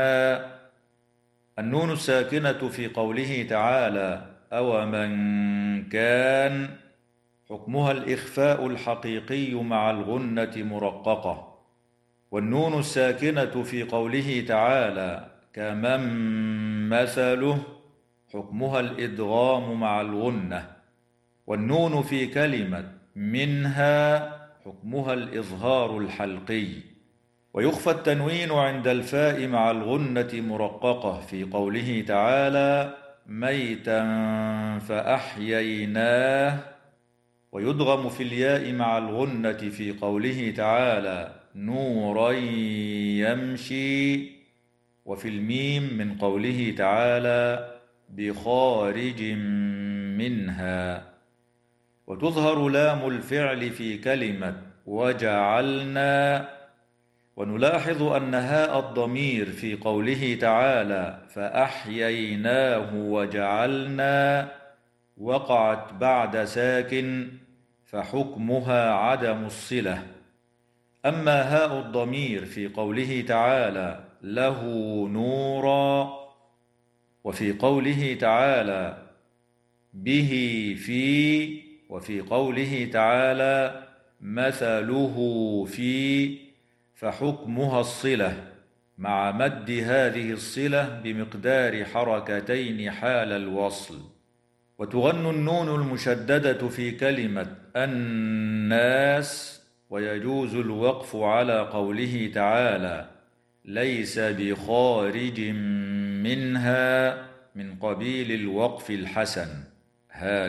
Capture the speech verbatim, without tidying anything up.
النون الساكنة في قوله تعالى أومن كان حكمها الإخفاء الحقيقي مع الغنة مرققة. والنون الساكنة في قوله تعالى كمن مثله حكمها الإدغام مع الغنة. والنون في كلمة منها حكمها الإظهار الحلقي. ويخفى التنوين عند الفاء مع الغنة مرققة في قوله تعالى ميتا فأحييناه. ويدغم في الياء مع الغنة في قوله تعالى نورا يمشي. وفي الميم من قوله تعالى بخارج منها. وتظهر لام الفعل في كلمة وجعلنا. ونلاحظ أن هاء الضمير في قوله تعالى فأحييناه وجعلنا وقعت بعد ساكن فحكمها عدم الصلة. أما هاء الضمير في قوله تعالى له نورا وفي قوله تعالى به في وفي قوله تعالى مثله في فحكمها الصلة مع مد هذه الصلة بمقدار حركتين حال الوصل. وتغن النون المشددة في كلمة الناس. ويجوز الوقف على قوله تعالى ليس بخارج منها من قبيل الوقف الحسن.